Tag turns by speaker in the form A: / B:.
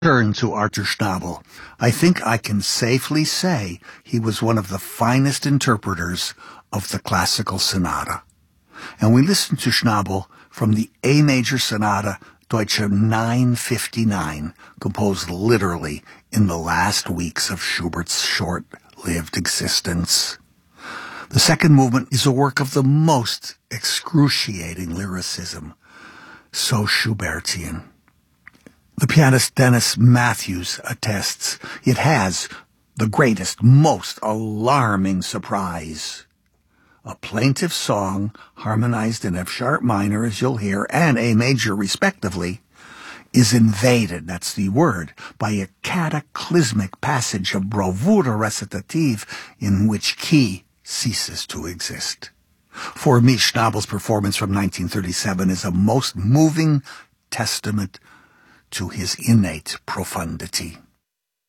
A: Turn to Arthur Schnabel. I think I can safely say he was one of the finest interpreters of the classical sonata. And we listened to Schnabel from the A major sonata Deutsche 959, composed literally in the last weeks of Schubert's short-lived existence. The second movement is a work of the most excruciating lyricism, so Schubertian. The pianist Dennis Matthews attests it has the greatest, most alarming surprise. A plaintive song, harmonized in F-sharp minor, as you'll hear, and A major, respectively, is invaded, that's the word, by a cataclysmic passage of bravura recitative in which key ceases to exist. For me, Schnabel's performance from 1937 is a most moving testament to his innate profundity.